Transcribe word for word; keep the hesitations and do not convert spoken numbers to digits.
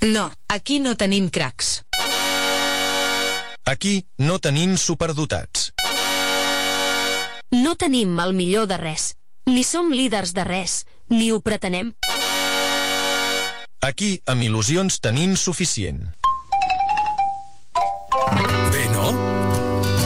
No, aquí no tenim cracs. Aquí no tenim superdotats. No tenim el millor de res, ni som líders de res, ni ho pretenem. Aquí, amb il·lusions, tenim suficient.